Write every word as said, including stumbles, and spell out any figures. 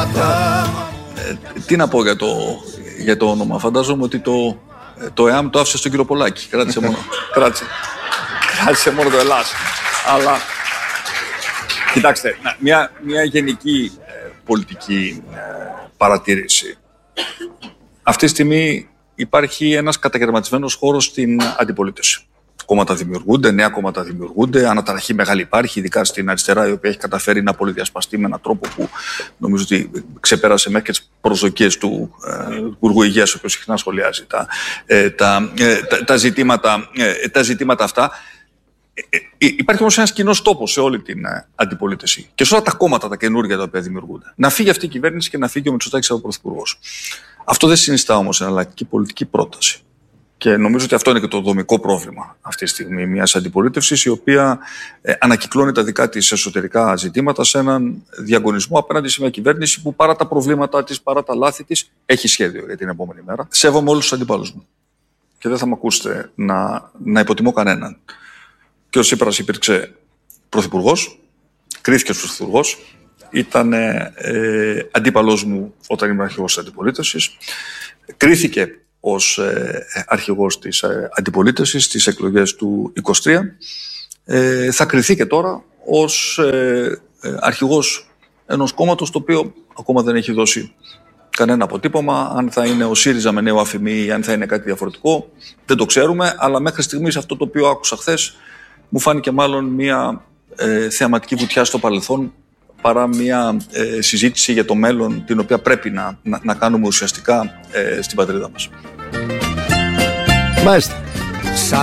Ε, τι να πω για το, για το όνομα. Φαντάζομαι ότι το, το ΕΑΜ το άφησε στον κύριο Πολάκη. Κράτησε μόνο, κράτησε, κράτησε μόνο το Ελλάς. Αλλά, κοιτάξτε, μια, μια γενική ε, πολιτική ε, παρατήρηση. Αυτή τη στιγμή υπάρχει ένας κατακαιρματισμένος χώρος στην αντιπολίτευση. Κόμματα δημιουργούνται, νέα κόμματα δημιουργούνται, αναταραχή μεγάλη υπάρχει, ειδικά στην αριστερά, η οποία έχει καταφέρει να πολυδιασπαστεί με έναν τρόπο που νομίζω ότι ξεπέρασε μέχρι και τις προσδοκίες του ε, Υπουργού Υγείας, ο οποίος συχνά σχολιάζει τα, ε, τα, ε, τα, τα, ζητήματα, ε, τα ζητήματα αυτά. Ε, ε, υπάρχει όμως ένας κοινός τόπος σε όλη την ε, αντιπολίτευση και σε όλα τα κόμματα τα καινούργια τα οποία δημιουργούνται. Να φύγει αυτή η κυβέρνηση και να φύγει ο Μητσοτάκης από πρωθυπουργός. Αυτό δεν συνιστά όμως εναλλακτική πολιτική πρόταση. Και νομίζω ότι αυτό είναι και το δομικό πρόβλημα αυτή τη στιγμή μιας αντιπολίτευσης, η οποία ε, ανακυκλώνει τα δικά της εσωτερικά ζητήματα σε έναν διαγωνισμό απέναντι σε μια κυβέρνηση που παρά τα προβλήματά της, παρά τα λάθη της, έχει σχέδιο για την επόμενη μέρα. Σέβομαι όλους τους αντιπάλους μου. Και δεν θα με ακούσετε να, να υποτιμώ κανέναν. Και ο Τσίπρας υπήρξε πρωθυπουργός, κρίθηκε ως πρωθυπουργός, ήταν ε, ε, αντίπαλός μου όταν ήμουν αρχηγός της αντιπολίτευσης, κρίθηκε ως ε, αρχηγός της ε, αντιπολίτευσης στις εκλογές του είκοσι τρία, ε, θα κριθεί και τώρα ως ε, ε, αρχηγός ενός κόμματος το οποίο ακόμα δεν έχει δώσει κανένα αποτύπωμα. Αν θα είναι ο ΣΥΡΙΖΑ με νέο αφημί ή αν θα είναι κάτι διαφορετικό, δεν το ξέρουμε, αλλά μέχρι στιγμής αυτό το οποίο άκουσα χθες μου φάνηκε μάλλον μια ε, θεαματική βουτιά στο παρελθόν παρά μια ε, συζήτηση για το μέλλον την οποία πρέπει να, να, να κάνουμε ουσιαστικά ε, στην πατρίδα μας. Μάλιστα.